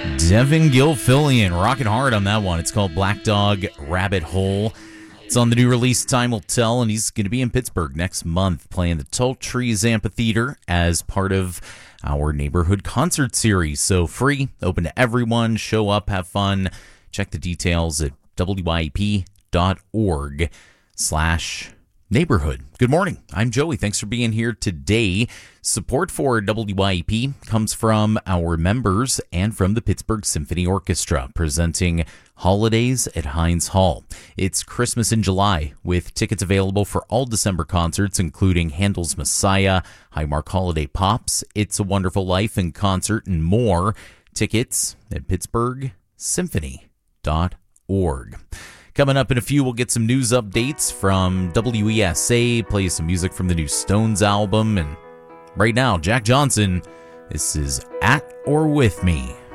Devin Gilfillian rocking hard on that one. It's called Black Dog Rabbit Hole. It's on the new release, Time Will Tell, and he's going to be in Pittsburgh next month playing the Tall Trees Amphitheater as part of our neighborhood concert series. So free, open to everyone. Show up, have fun. Check the details at wyep.org/neighborhood. Good morning. I'm Joey. Thanks for being here today. Support for WYEP comes from our members and from the Pittsburgh Symphony Orchestra, presenting Holidays at Heinz Hall. It's Christmas in July, with tickets available for all December concerts, including Handel's Messiah, Highmark Holiday Pops, It's a Wonderful Life in concert, and more. Tickets at pittsburghsymphony.org. Coming up in a few, we'll get some news updates from WESA, play some music from the new Stones album, and right now, Jack Johnson, this is At or With Me.